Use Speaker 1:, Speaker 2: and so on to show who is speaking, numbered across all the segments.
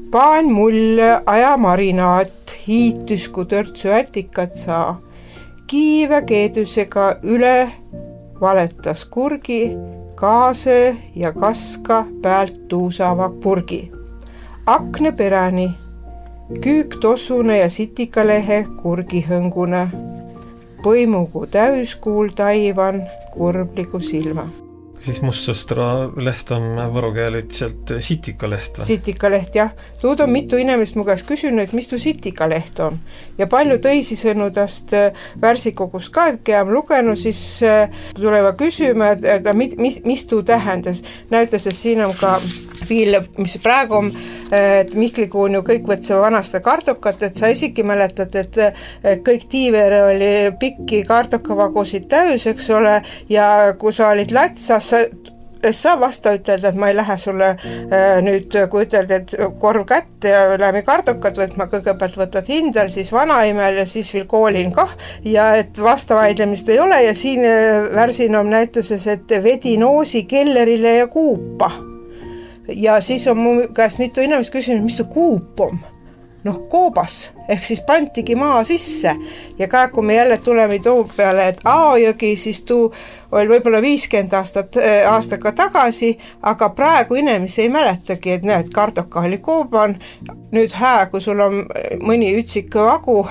Speaker 1: Paan mulle aja marinaat, hiitusku törtsu ätikat saa. Kiive keedusega üle valetas kurgi, kaase ja kaska pealt tuusava purgi. Akne peräni, küük tossune ja sitikalehe kurgi hõngune. Põimugu täyskuul taivan kurbliku silma.
Speaker 2: Siis mustsõstra leht on võru keelitselt sitikaleht.
Speaker 1: Sitikaleht, jah. Tuud on mitu inimest mu käest küsinud, mis tu sitikaleht on. Ja palju tõisi sõnudast värsikogust ka, et keam lugenud, siis tuleva küsima, et mis tuu tähendas. Näütas, et siin on ka viil, mis praegu on, et Mihlikuun ju kõik võtsa vanasta kartokat, et sa isegi mäletad, et kõik tiivere oli pikki kartokavagusid täys, eks ole, ja kui sa olid Lätsas, sa vasta ütelda, et ma ei lähe sulle nüüd, kui ütelda, et korv kätte ja lähme kartokat võtma, kõigepealt võtad hindal, siis vanaimel ja siis veel koolin kah ja et vastavaidlemist ei ole ja siin värsin on näituses, et vedi noosi kellerile ja kuupa ja siis on mu käest mitu inimest küsinud, mis tu kuup on? Noh, koobas, ehk siis pantigi maa sisse ja kui me jälle tuleme tuu peale, et Aojõgi, siis tuu oli võib-olla 50 aastaga tagasi, aga praegu inimesi ei mäletagi, et näed, kartoka oli kooban, nüüd kui sul on mõni ütsik vagu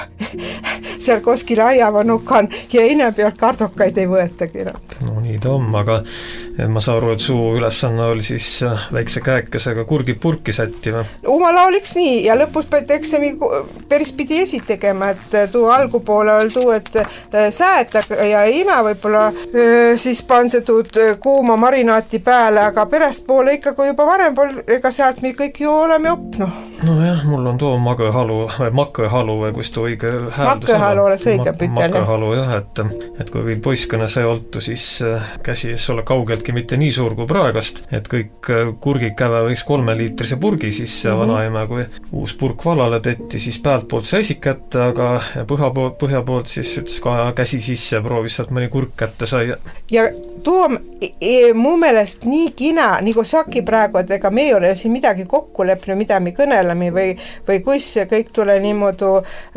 Speaker 1: seal kuskil aiavanukan ja inepealt kartokaid ei võetagi.
Speaker 2: No nii ta on, aga ma saan aru, et suu ülesanne oli siis väikse käekesega kurgi purki sättima.
Speaker 1: Umala oliks nii ja lõpus eksami päris pidi esitegema, et tuu algupoole oli tuu, et sääta ja ime võib-olla siis panse tuud kuuma marinaati peale, aga pärast poole ikka, kui juba varem pool, ega sealt me kõik ju oleme opnu.
Speaker 2: No jah, mul on tuo makõhalu või kus tuu õige hääldus on.
Speaker 1: Makõhalu oleks õige pütel.
Speaker 2: Makõhalu jah, et kui veel poiskõne see oltu, siis käsi ees ole kaugeltki mitte nii suur kui praegast, et kõik kurgid käve võiks 3-liitrise purgi sisse vanaema, kui uus purk valale tetti, siis pealt poolt see esik kätte, aga põhja poolt siis ütles ka käsi sisse ja proovis sealt mõni kurk kätte sai.
Speaker 1: Ja tuu on mu meelest nii kina, nagu saki praegu, et ega me ei ole siin midagi kokku lepnud, mida me kõneleme või kus kõik tule niimoodi,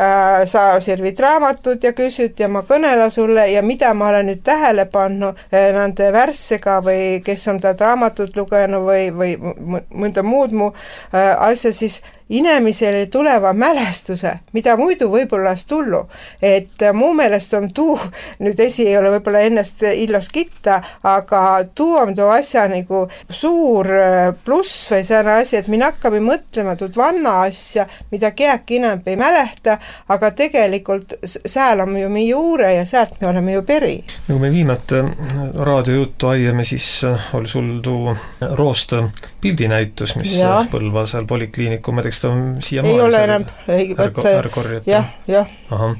Speaker 1: sa servid raamatut ja küsid ja ma kõnela sulle ja mida ma olen nüüd tähele pannud nende värssega või kes on ta raamatut lugenud või mõnda muud asja, siis inimesele tuleva mälestuse, mida muidu võib-olla tullu. Et mu meelest on tuu, nüüd esi ei ole võib-olla ennast illos kitta, aga tuu on tuu asja nagu suur pluss või selline asi, et me hakkame mõtlema tuud vanna asja, mida keegi enam ei mälehta, aga tegelikult seal on ju me juure ja sealt me oleme ju peri.
Speaker 2: Nagu me viimati raadiojuttu aieme, siis oli sul tuu roost pildinäitus, mis Põlva seal polikliiniku, ma teeks ta on siia
Speaker 1: ei ole enam
Speaker 2: ärkorjata. Jah.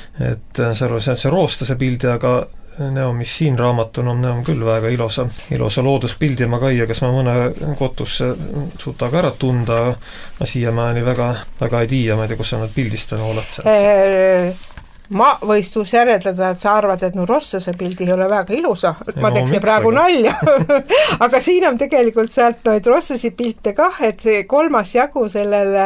Speaker 2: Et see roostase pildi, aga näo, mis siin raamatun on, näo küll väga ilosa looduspildi ma kaia, kas ma mõne kotusse suudaga ära tunda, ma siiamaani väga ei tiia, ma ei tea, kus sa nad pildistanud oled.
Speaker 1: Ma võis tuus järeldada, et sa arvad, et rossase pildi ei ole väga ilusa. Ma teeks praegu nalja. Aga siin on tegelikult sealt noid rossasi pilte kah, et see 3. jagu sellele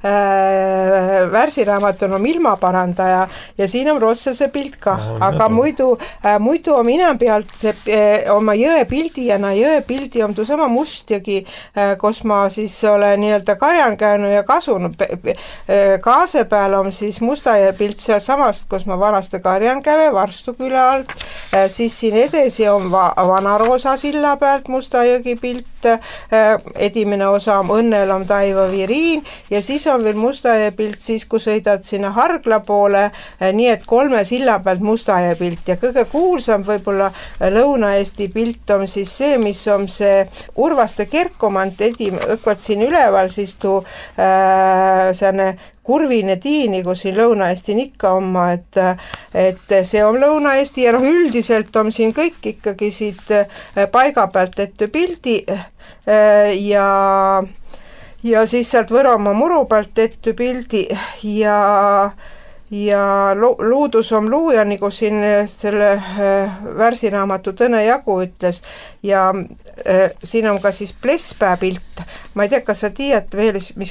Speaker 1: värsiraamatun on ilmaparandaja ja siin on rossase pilt kah. Aga muidu on ina pealt oma jõepildi ja jõepildi on tuu sama Mustjõgi, kus ma siis olen nii-öelda karjan käynud ja kasunud. Kaase peal on siis Mustajõe pilt seal samast, kus ma vanasta karjan käve Varstu küla alt, siis siin edesi on Vanaroosa silla pealt Mustajõgi pilt, edimene osa on Õnnel on Taivo Viriin ja siis on veel Mustajõe pilt siis, kui sõidad sinna Hargla poole, nii et 3 silla pealt Mustajõe pilt ja kõige kuulsam võib-olla Lõuna-Eesti pilt on siis see, mis on see Urvaste kerkomant õkvad siin üleval, siis tuu selline kurvine tiini, kus siin Lõuna-Eesti ikka oma, et see on Lõuna-Eesti ja üldiselt on siin kõik ikkagi siit paiga pealt ette pildi ja siis sealt Võromaa muru pealt ette pildi ja luudus on luuja, nagu siin selle värsiraamatu Tõne Jagu ütles ja siin on ka siis Plesspää pilt. Ma ei tea, kas sa tiiad veel, mis